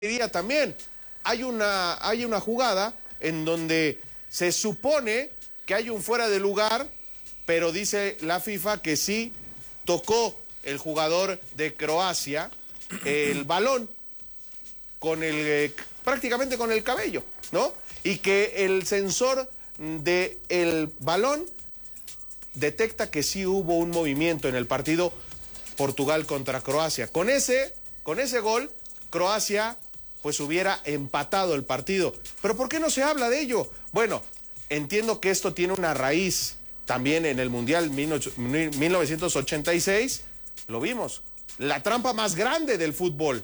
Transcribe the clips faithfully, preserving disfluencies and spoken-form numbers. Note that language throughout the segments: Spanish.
diría también, hay una, hay una jugada en donde se supone que hay un fuera de lugar, pero dice la FIFA que sí tocó el jugador de Croacia el balón con el eh, prácticamente con el cabello, ¿no? Y que el sensor del balón detecta que sí hubo un movimiento en el partido Portugal contra Croacia. Con ese, con ese gol, Croacia pues hubiera empatado el partido. ¿Pero por qué no se habla de ello? Bueno, entiendo que esto tiene una raíz también en el Mundial mil novecientos ochenta y seis, lo vimos, la trampa más grande del fútbol.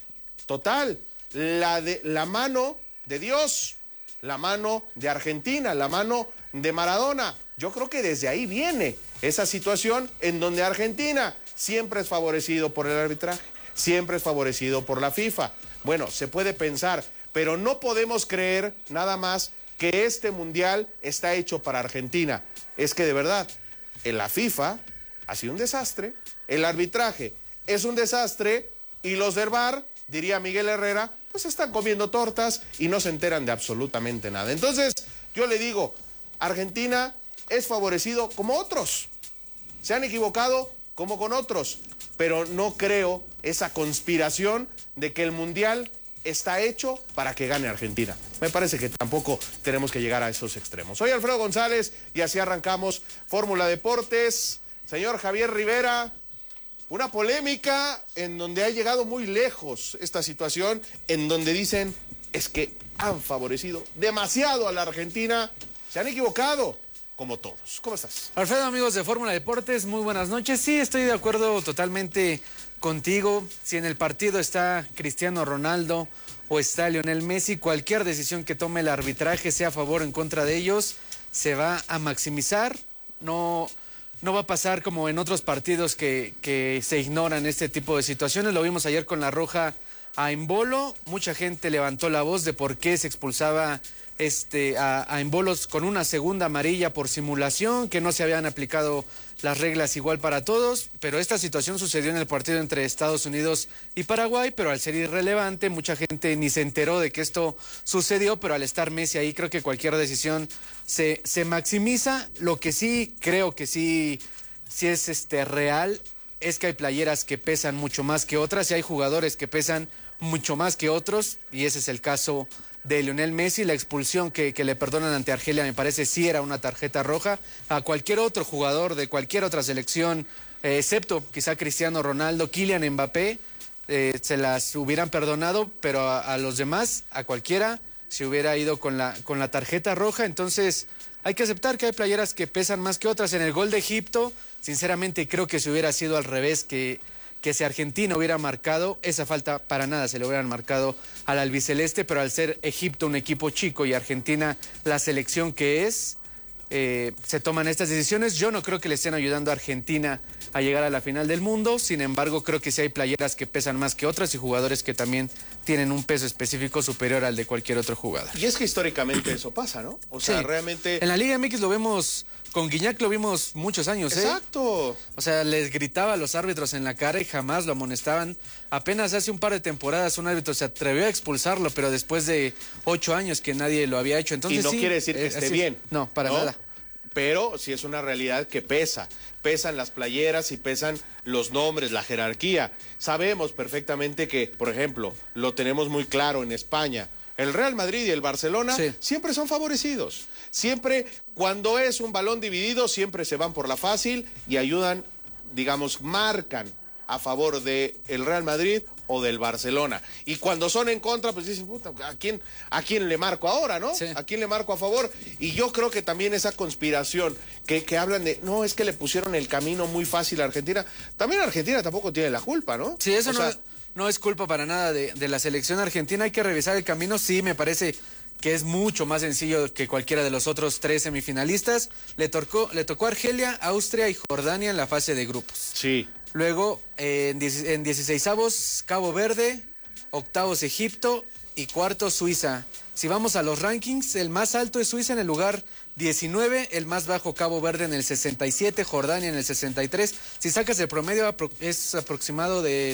Total, la, de, la mano de Dios, la mano de Argentina, la mano de Maradona. Yo creo que desde ahí viene esa situación en donde Argentina siempre es favorecido por el arbitraje, siempre es favorecido por la FIFA. Bueno, se puede pensar, pero no podemos creer nada más que este mundial está hecho para Argentina. Es que de verdad, en la FIFA ha sido un desastre, el arbitraje es un desastre y los del V A R, diría Miguel Herrera, pues están comiendo tortas y no se enteran de absolutamente nada. Entonces, yo le digo, Argentina es favorecido como otros. Se han equivocado como con otros, pero no creo esa conspiración de que el Mundial está hecho para que gane Argentina. Me parece que tampoco tenemos que llegar a esos extremos. Soy Alfredo González y así arrancamos Fórmula Deportes. Señor Javier Rivera, una polémica en donde ha llegado muy lejos esta situación, en donde dicen es que han favorecido demasiado a la Argentina, se han equivocado, como todos. ¿Cómo estás? Alfredo, amigos de Fórmula Deportes, muy buenas noches. Sí, estoy de acuerdo totalmente contigo. Si en el partido está Cristiano Ronaldo o está Lionel Messi, cualquier decisión que tome el arbitraje, sea a favor o en contra de ellos, se va a maximizar. No, no va a pasar como en otros partidos que, que se ignoran este tipo de situaciones. Lo vimos ayer con la roja a Embolo. Mucha gente levantó la voz de por qué se expulsaba este, a, a Embolos con una segunda amarilla por simulación, que no se habían aplicado las reglas igual para todos, pero esta situación sucedió en el partido entre Estados Unidos y Paraguay, pero al ser irrelevante, mucha gente ni se enteró de que esto sucedió, pero al estar Messi ahí, creo que cualquier decisión se, se maximiza. Lo que sí creo que sí, sí es este, real es que hay playeras que pesan mucho más que otras y hay jugadores que pesan mucho más que otros, y ese es el caso de Lionel Messi. La expulsión que, que le perdonan ante Argelia me parece sí era una tarjeta roja. A cualquier otro jugador de cualquier otra selección, eh, excepto quizá Cristiano Ronaldo, Kylian Mbappé, eh, se las hubieran perdonado, pero a, a los demás, a cualquiera, se hubiera ido con la, con la tarjeta roja. Entonces hay que aceptar que hay playeras que pesan más que otras. En el gol de Egipto, sinceramente creo que si hubiera sido al revés, que que si Argentina hubiera marcado, esa falta para nada se le hubieran marcado al albiceleste, pero al ser Egipto un equipo chico y Argentina la selección que es, eh, se toman estas decisiones. Yo no creo que le estén ayudando a Argentina a llegar a la final del mundo, sin embargo creo que sí hay playeras que pesan más que otras y jugadores que también tienen un peso específico superior al de cualquier otro jugador. Y es que históricamente eso pasa, ¿no? O sea, sí, realmente... En la Liga M X lo vemos, con Guiñac lo vimos muchos años, ¿eh? Exacto. O sea, les gritaba a los árbitros en la cara y jamás lo amonestaban. Apenas hace un par de temporadas un árbitro se atrevió a expulsarlo, pero después de ocho años que nadie lo había hecho. Entonces, y no sí, quiere decir que eh, esté así, bien. No, para ¿no? nada. Pero sí es una realidad que pesa. Pesan las playeras y pesan los nombres, la jerarquía. Sabemos perfectamente que, por ejemplo, lo tenemos muy claro en España, el Real Madrid y el Barcelona sí. siempre son favorecidos. Siempre, cuando es un balón dividido, siempre se van por la fácil y ayudan, digamos, marcan a favor del Real Madrid o del Barcelona. Y cuando son en contra, pues dicen, puta, ¿a quién, a quién le marco ahora, no? Sí. ¿A quién le marco a favor? Y yo creo que también esa conspiración que, que hablan de, no, es que le pusieron el camino muy fácil a Argentina. También Argentina tampoco tiene la culpa, ¿no? Sí, eso o no, sea, es, no es culpa para nada de, de la selección argentina. Hay que revisar el camino. Sí, me parece que es mucho más sencillo que cualquiera de los otros tres semifinalistas. Le tocó, le tocó Argelia, Austria y Jordania en la fase de grupos. Sí. Luego, eh, en dieciseisavos, Cabo Verde, octavos, Egipto y cuartos, Suiza. Si vamos a los rankings, el más alto es Suiza en el lugar diecinueve, el más bajo Cabo Verde en el sesenta y siete, Jordania en el sesenta y tres. Si sacas el promedio, es aproximado del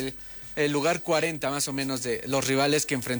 el lugar cuarenta más o menos de los rivales que enfrentó